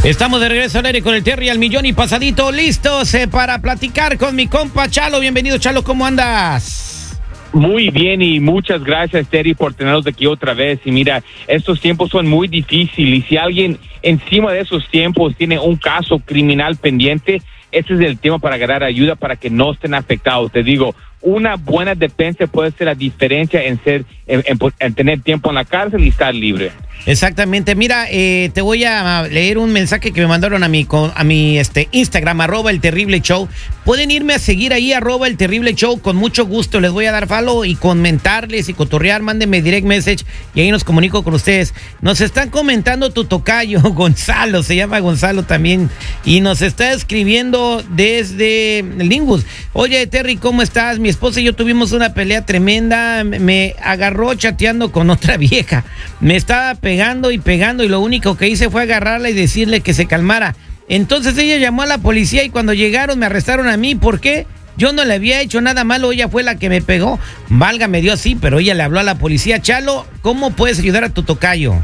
Estamos de regreso al aire con el Terry al millón y pasadito, listos para platicar con mi compa Chalo. Bienvenido, Chalo, ¿cómo andas? Muy bien y muchas gracias, Terry, por tenernos aquí otra vez. Y mira, estos tiempos son muy difíciles y si alguien encima de esos tiempos tiene un caso criminal pendiente, ese es el tema para agarrar ayuda para que no estén afectados. Te digo, una buena defensa puede ser la diferencia en tener tiempo en la cárcel y estar libre. Exactamente. Mira, te voy a leer un mensaje que me mandaron a mi Instagram, @elterribleshow. Pueden irme a seguir ahí, @elterribleshow. Con mucho gusto les voy a dar follow y comentarles y cotorrear. Mándenme direct message y ahí nos comunico con ustedes. Nos están comentando tu tocayo, Gonzalo, se llama Gonzalo también, y nos está escribiendo desde Lingus. Oye, Terry, ¿cómo estás? Mi esposa y yo tuvimos una pelea tremenda. Me agarró chateando con otra vieja. Me estaba pegando y lo único que hice fue agarrarla y decirle que se calmara. Entonces ella llamó a la policía y cuando llegaron me arrestaron a mí. ¿Por qué? Yo no le había hecho nada malo, ella fue la que me pegó. Válgame Dios, sí, pero ella le habló a la policía. Chalo, ¿cómo puedes ayudar a tu tocayo?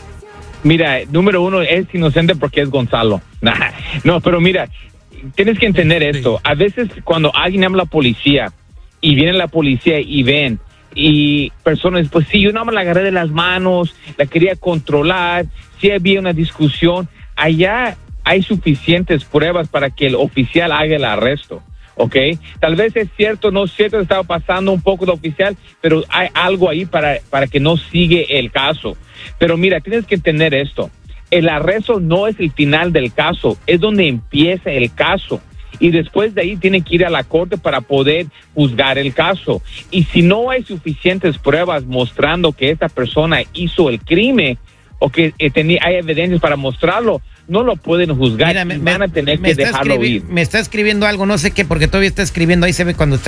Mira, número uno, es inocente porque es Gonzalo. No, pero mira, tienes que entender esto. A veces cuando alguien habla a la policía y viene la policía y ven y personas, pues sí, yo nada más la agarré de las manos, la quería controlar, sí había una discusión, allá hay suficientes pruebas para que el oficial haga el arresto, ¿ok? Tal vez es cierto, no es cierto, estaba pasando un poco de oficial, pero hay algo ahí para que no sigue el caso. Pero mira, tienes que entender esto, el arresto no es el final del caso, es donde empieza el caso. Y después de ahí tiene que ir a la corte para poder juzgar el caso. Y si no hay suficientes pruebas mostrando que esta persona hizo el crimen o que hay evidencias para mostrarlo, no lo pueden juzgar. Mira, van a tener que dejarlo ir. Me está escribiendo algo, no sé qué, porque todavía está escribiendo, ahí se ve cuando está